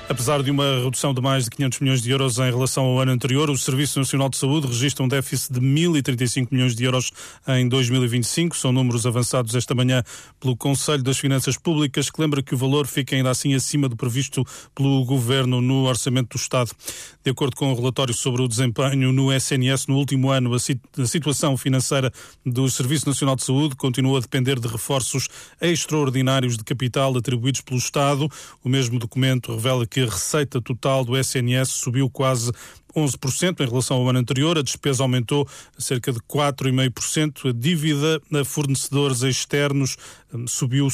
Apesar de uma redução de mais de 500 milhões de euros em relação ao ano anterior, o Serviço Nacional de Saúde registra um déficit de 1.035 milhões de euros em 2025. São números avançados esta manhã pelo Conselho das Finanças Públicas, que lembra que o valor fica ainda assim acima do previsto pelo Governo no Orçamento do Estado. De acordo com o relatório sobre o desempenho no SNS no último ano, a situação financeira do Serviço Nacional de Saúde continua a depender de reforços extraordinários de capital atribuídos pelo Estado. O mesmo documento revela que a receita total do SNS subiu quase 11% em relação ao ano anterior, a despesa aumentou cerca de 4,5%, a dívida a fornecedores externos subiu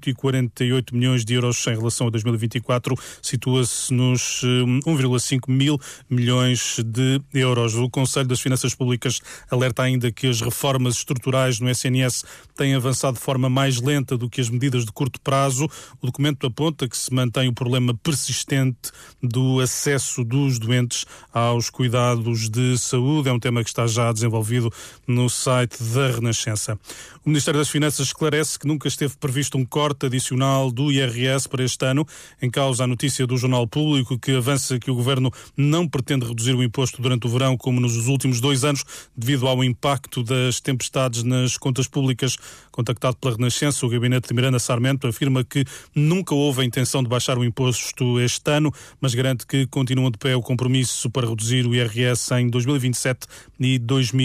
148 milhões de euros em relação a 2024, situa-se nos 1,5 mil milhões de euros. O Conselho das Finanças Públicas alerta ainda que as reformas estruturais no SNS têm avançado de forma mais lenta do que as medidas de curto prazo. O documento aponta que se mantém o problema persistente do acesso dos doentes aos cuidados de saúde. É um tema que está já desenvolvido no site da Renascença. O Ministério das Finanças esclarece que nunca esteve previsto um corte adicional do IRS para este ano. Em causa a notícia do Jornal Público que avança que o Governo não pretende reduzir o imposto durante o verão como nos últimos 2 anos, devido ao impacto das tempestades nas contas públicas. Contactado pela Renascença, o gabinete de Miranda Sarmento afirma que nunca houve a intenção de baixar o imposto este ano, mas garante que continua de pé o compromisso para reduzir o IRS em 2027 e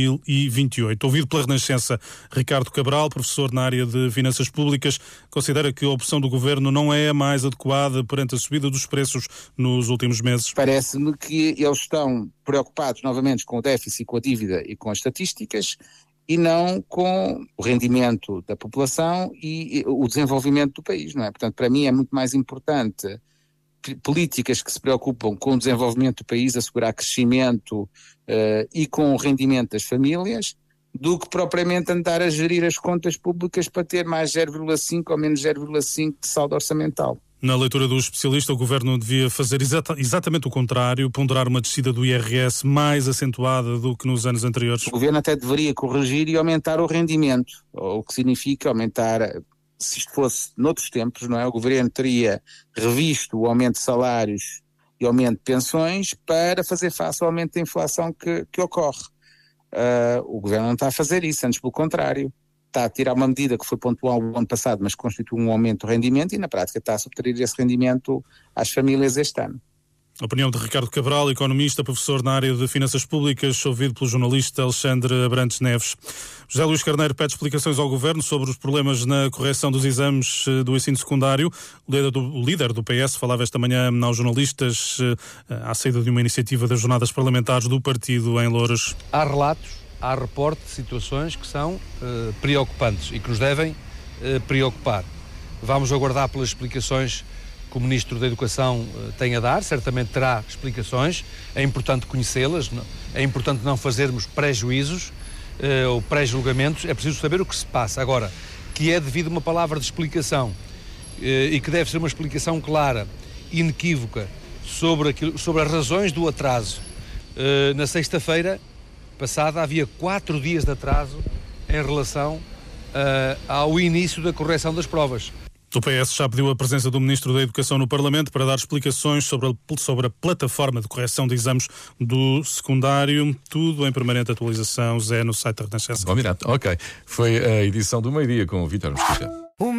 2028. Ouvido pela Renascença, Ricardo Cabral, professor na área de Finanças Públicas, considera que a opção do Governo não é a mais adequada perante a subida dos preços nos últimos meses. Parece-me que eles estão preocupados novamente com o déficit, com a dívida e com as estatísticas e não com o rendimento da população e o desenvolvimento do país, não é? Portanto, para mim é muito mais importante políticas que se preocupam com o desenvolvimento do país, assegurar crescimento e com o rendimento das famílias, do que propriamente andar a gerir as contas públicas para ter mais 0,5 ou menos 0,5 de saldo orçamental. Na leitura do especialista, o Governo devia fazer exatamente o contrário, ponderar uma descida do IRS mais acentuada do que nos anos anteriores. O Governo até deveria corrigir e aumentar o rendimento, o que significa aumentar. Se isto fosse noutros tempos, não é? O Governo teria revisto o aumento de salários e aumento de pensões para fazer face ao aumento da inflação que ocorre. O Governo não está a fazer isso, antes pelo contrário. Está a tirar uma medida que foi pontual no ano passado, mas constitui um aumento do rendimento e na prática está a subtrair esse rendimento às famílias este ano. A opinião de Ricardo Cabral, economista, professor na área de Finanças Públicas, ouvido pelo jornalista Alexandre Abrantes Neves. José Luís Carneiro pede explicações ao Governo sobre os problemas na correção dos exames do ensino secundário. O líder do PS falava esta manhã aos jornalistas à saída de uma iniciativa das jornadas parlamentares do partido em Loures. Há relatos, há reporte de situações que são preocupantes e que nos devem preocupar. Vamos aguardar pelas explicações que o Ministro da Educação tem a dar, certamente terá explicações, é importante conhecê-las, é importante não fazermos pré-juízos ou pré-julgamentos, é preciso saber o que se passa. Agora, que é devido uma palavra de explicação e que deve ser uma explicação clara, inequívoca, sobre as razões do atraso. Na sexta-feira passada havia 4 dias de atraso em relação ao início da correção das provas. O PS já pediu a presença do Ministro da Educação no Parlamento para dar explicações sobre a plataforma de correção de exames do secundário. Tudo em permanente atualização, Zé, no site da Renascença. Combinado. Ok. Foi a edição do meio-dia com o Vítor Mesquita.